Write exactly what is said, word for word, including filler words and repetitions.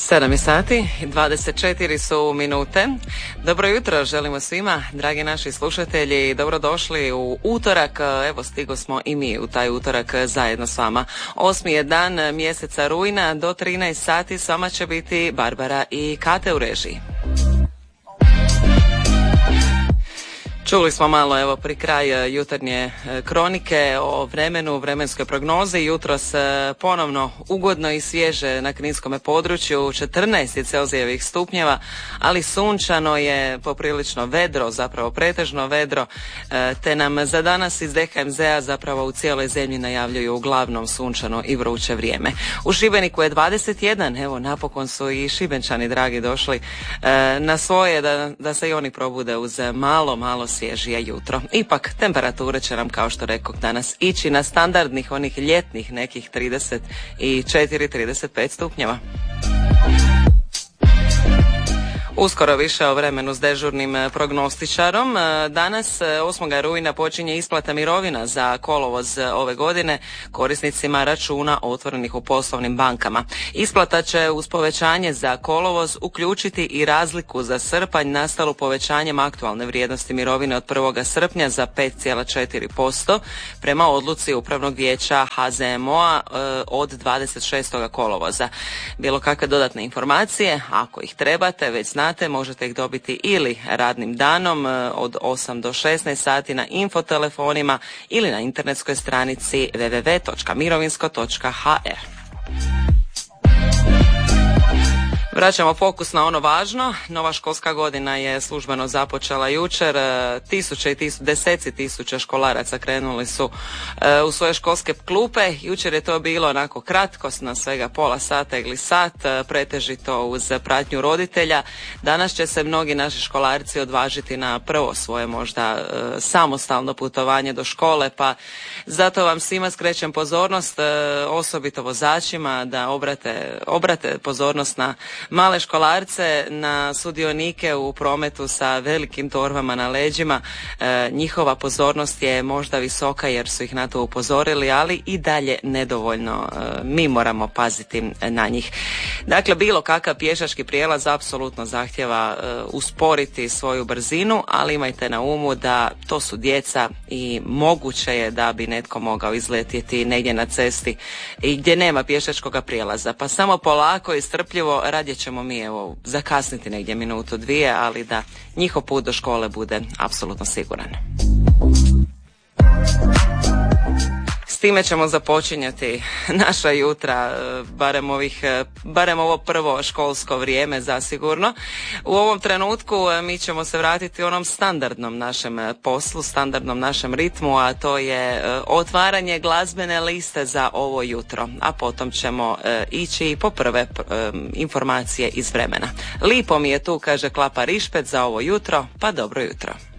sedam je sati, dvadeset četiri su minute. Dobro jutro želimo svima, dragi naši slušatelji, dobrodošli u utorak. Evo, stigo smo i mi u taj utorak zajedno s vama. Osmi je dan mjeseca rujna, do trinaest sati s vama će biti Barbara i Kate u režiji. Čuli smo malo evo pri kraj jutarnje kronike o vremenu, vremenskoj prognozi. Jutros ponovno ugodno i svježe na kninskome području, četrnaest je Celzijevih stupnjeva, ali sunčano je, poprilično vedro, zapravo pretežno vedro, te nam za danas iz D H M Z-a zapravo u cijeloj zemlji najavljuju uglavnom sunčano i vruće vrijeme. U Šibeniku je dvadeset jedan, evo napokon su i Šibenčani dragi došli na svoje da, da se i oni probude uz malo, malo svježije jutro. Ipak, temperature će nam, kao što rekoh, danas ići na standardnih, onih ljetnih nekih trideset četiri do trideset pet stupnjeva. Uskoro više o vremenu s dežurnim prognostičarom. Danas, osmog rujna, počinje isplata mirovina za kolovoz ove godine korisnicima računa otvorenih u poslovnim bankama. Isplata će uz povećanje za kolovoz uključiti i razliku za srpanj nastalu povećanjem aktualne vrijednosti mirovine od prvog srpnja za pet zarez četiri posto prema odluci Upravnog vijeća H Z M O-a od dvadeset šestog kolovoza. Bilo kakve dodatne informacije, ako ih trebate, već znate, možete ih dobiti ili radnim danom od osam do šesnaest sati na infotelefonima ili na internetskoj stranici w w w točka mirovinsko točka h r. Vraćamo fokus na ono važno. Nova školska godina je službeno započela jučer. Tisuće i tisu, deseci tisuća školaraca krenuli su e, u svoje školske klupe. Jučer je to bilo onako kratko, na svega pola sata ili sat, pretežito uz pratnju roditelja. Danas će se mnogi naši školarci odvažiti na prvo svoje možda e, samostalno putovanje do škole, pa zato vam svima skrećem pozornost, e, osobito vozačima, da obrate, obrate pozornost na male školarce, na sudionike u prometu sa velikim torbama na leđima. E, njihova pozornost je možda visoka jer su ih na to upozorili, ali i dalje nedovoljno. E, mi moramo paziti na njih. Dakle, bilo kakav pješački prijelaz apsolutno zahtjeva e, usporiti svoju brzinu, ali imajte na umu da to su djeca i moguće je da bi netko mogao izletjeti negdje na cesti i gdje nema pješačkog prijelaza. Pa samo polako i strpljivo, radije ćemo mi evo zakasniti negdje minutu dvije, ali da njihov put do škole bude apsolutno siguran. S time ćemo započinjati naša jutra, barem, ovih, barem ovo prvo školsko vrijeme zasigurno. U ovom trenutku mi ćemo se vratiti onom standardnom našem poslu, standardnom našem ritmu, a to je otvaranje glazbene liste za ovo jutro. A potom ćemo ići po prve informacije iz vremena. Lipo mi je tu, kaže Klapa Rišpet, za ovo jutro, pa dobro jutro.